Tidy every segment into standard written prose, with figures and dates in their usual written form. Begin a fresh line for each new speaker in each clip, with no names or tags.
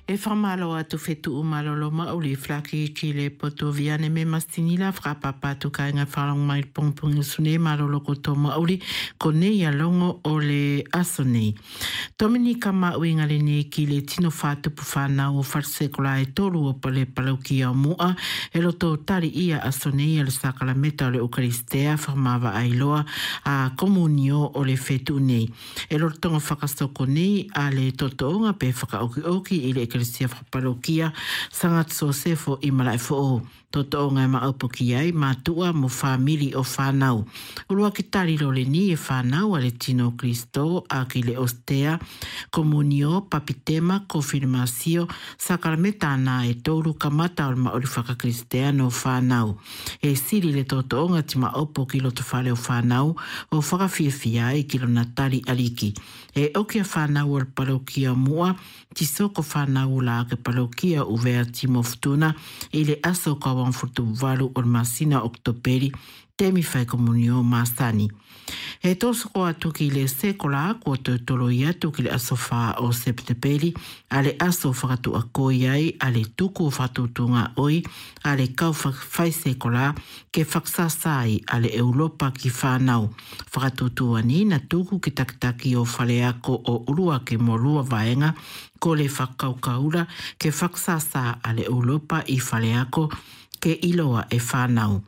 E whamalo atu whetu umalolo mauli flaki ki le poto viane me mastinila whapapa tu ka inga whalong mai pongpong sune malolo koto mauli ko nei alongo o le asonei. Tomini ka maui ngale ne ki le tino whatu pufana o wharsekola e toru o pale palauki au mua e loto tari ia asonei le sakalameta o le Eukaristea whamawa ailoa a komunio o le whetu nei. E lotonga whakastoko nei a le totoonga pe whakaoki oki i le Eklesia whaparokia sangat sosefo i malai fo toto ngai maupoki ai matua mo famili o whanau. Urua ki tari le ni e whanau ale tino Kristo a ki le ostea komunio papitema confirmasio sakarameta na e toru kamata o maori whakakristeano whanau. E siri le toto onga ti maupoki lo te whale o whanau o whakawhiawhia i kilo natari aliki. E okia whanau o parokia mua ti soko whanau la ke parokia uvea timo futuna i le aso kawan futu valu o masina oktoperi temi whai komunio masani. E toso ko atu ki le sekola ko te tolo i atu ki le aso wha o septeperi a le aso whakatu a koi ai a le tuku whatutunga oi a le kau whai sekola ke whaksasai a le Europa ki whanau. Whakatutua ni na tuku ki takitaki o whaleako o urua ke morua vaenga ko le whakaukaura ke whaksasa a le Europa i whaleako ke iloa e whanau.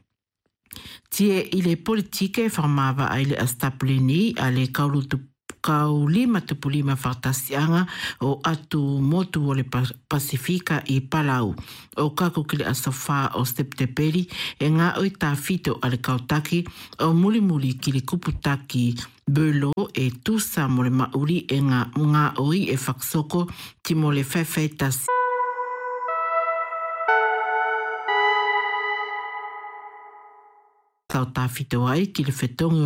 Tie i le politike whamawa ai le astapulini a le kaulima tupulima whaktasianga o atu motu o le Pasifika i Palau. O kako ki le asofa o Septeperi e ngā oi tā fito a le kautaki o mulimuli ki le kuputaki Belo e tusa mo le mauri e ngā oi e whaksoko ti mo le whaiwhaitas. Tau tā fito ai ki le whetongi